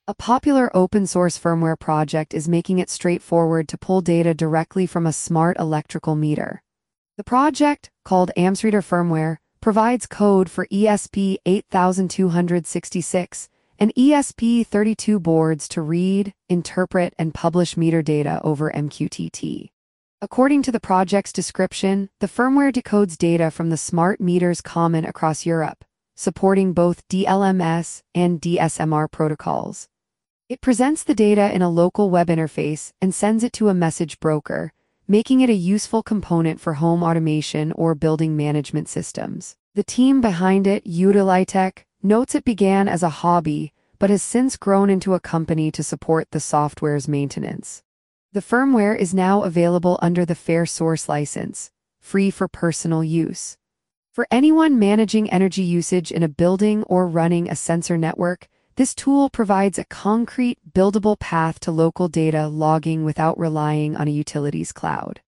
A popular open-source firmware project is making it straightforward to pull data directly from a smart electrical meter. The project, called AmsReader Firmware, provides code for ESP8266 and ESP32 boards to read, interpret, and publish meter data over MQTT. According to the project's description, the firmware decodes data from the smart meters common across Europe, supporting both DLMS and DSMR protocols. It presents the data in a local web interface and sends it to a message broker, making it a useful component for home automation or building management systems. The team behind it, Utilitech, notes it began as a hobby, but has since grown into a company to support the software's maintenance. The firmware is now available under the Fair Source license, free for personal use. For anyone managing energy usage in a building or running a sensor network, this tool provides a concrete, buildable path to local data logging without relying on a utilities cloud.